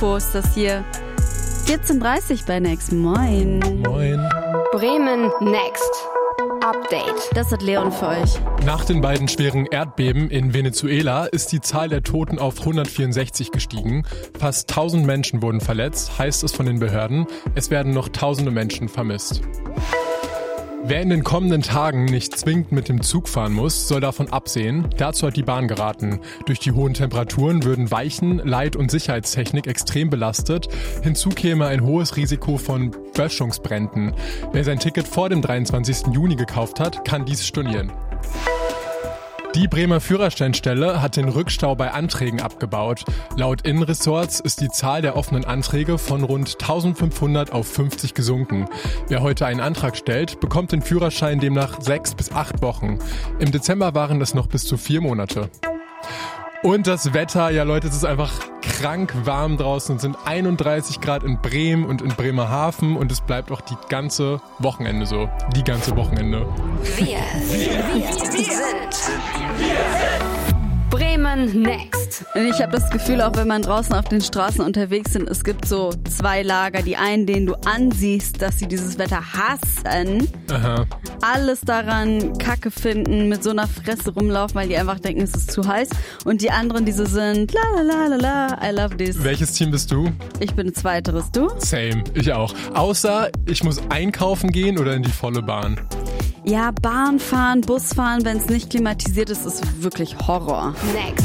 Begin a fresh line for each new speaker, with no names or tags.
Popo ist das hier. 14:30 bei Next. Moin.
Moin.
Bremen Next. Update.
Das hat Leon für euch.
Nach den beiden schweren Erdbeben in Venezuela ist die Zahl der Toten auf 164 gestiegen. Fast 1000 Menschen wurden verletzt, heißt es von den Behörden. Es werden noch tausende Menschen vermisst. Wer in den kommenden Tagen nicht zwingend mit dem Zug fahren muss, soll davon absehen. Dazu hat die Bahn geraten. Durch die hohen Temperaturen würden Weichen-, Leit- und Sicherheitstechnik extrem belastet. Hinzu käme ein hohes Risiko von Böschungsbränden. Wer sein Ticket vor dem 23. Juni gekauft hat, kann dies stornieren. Die Bremer Führerscheinstelle hat den Rückstau bei Anträgen abgebaut. Laut Innenressorts ist die Zahl der offenen Anträge von rund 1500 auf 50 gesunken. Wer heute einen Antrag stellt, bekommt den Führerschein demnach 6 bis 8 Wochen. Im Dezember waren das noch bis zu 4 Monate. Und das Wetter, ja Leute, es ist einfach krank warm draußen. Es sind 31 Grad in Bremen und in Bremerhaven und es bleibt auch die ganze Wochenende so. Die ganze Wochenende.
Wir sind Bremen Next.
Und ich habe das Gefühl, auch wenn man draußen auf den Straßen unterwegs ist, es gibt so zwei Lager. Die einen, denen du ansiehst, dass sie dieses Wetter hassen.
Aha.
Alles daran Kacke finden, mit so einer Fresse rumlaufen, weil die einfach denken, es ist zu heiß. Und die anderen, die so sind, la la la la la, I love this.
Welches Team bist du?
Ich bin zweiteres, du?
Same, ich auch. Außer ich muss einkaufen gehen oder in die volle Bahn.
Ja, Bahn fahren, Bus fahren, wenn es nicht klimatisiert ist, ist wirklich Horror.
Next.